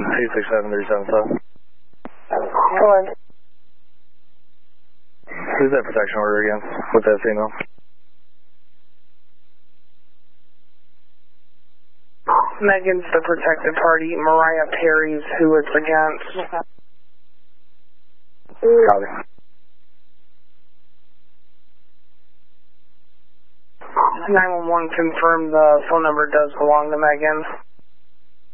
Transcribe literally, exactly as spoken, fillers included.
two six seven three seven five. Go ahead. Who's that protection order against with that female? Megan's the protected party. Mariah Perry's who it's against. Copy. nine one one confirmed the phone number does belong to Megan.